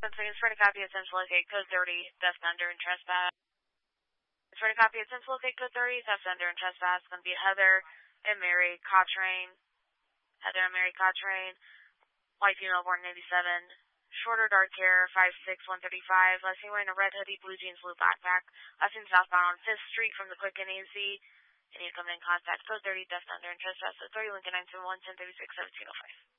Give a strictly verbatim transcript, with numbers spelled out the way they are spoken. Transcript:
It's for to copy essential locate code thirty, theft under and trespass. It's for to copy essential locate code thirty, theft under and trespass. It's going to be Heather and Mary Cautrain. Heather and Mary Cautrain. White female born in eighty-seven. Shorter dark hair, five six, one thirty-five. Last seen wearing a red hoodie, blue jeans, blue backpack. Last seen southbound on fifth Street from the Quick and Easy. And you come in contact code thirty, theft under and trespass. So thirty Lincoln nine seven one, ten thirty-six, seventeen oh five.